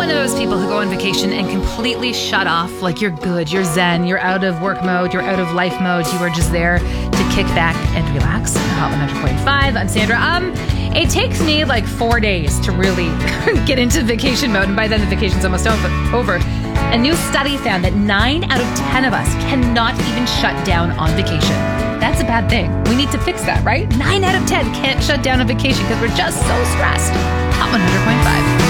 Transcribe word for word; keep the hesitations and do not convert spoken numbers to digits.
one of those people who go on vacation and completely shut off. Like, you're good, you're zen, you're out of work mode, you're out of life mode. You are just there to kick back and relax. Hot one hundred point five. I'm Sandra. Um, it takes me like four days to really get into vacation mode, and by then the vacation's almost over. A new study found that nine out of ten of us cannot even shut down on vacation. That's a bad thing. We need to fix that, right? nine out of ten can't shut down on vacation because we're just so stressed. Hot one hundred point five.